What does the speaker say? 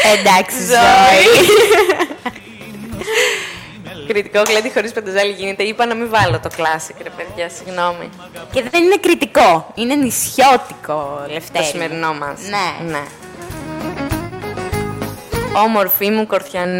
Εντάξει, Ζωή. Κριτικό γλέντι χωρίς πενταζάλη γίνεται. Είπα να μην βάλω το classic, ρε παιδιά, συγγνώμη. Και δεν είναι κριτικό, είναι νησιώτικο, Λευτέρη. Το σημερινό μας. Ναι. Όμορφη μου κορθιανή.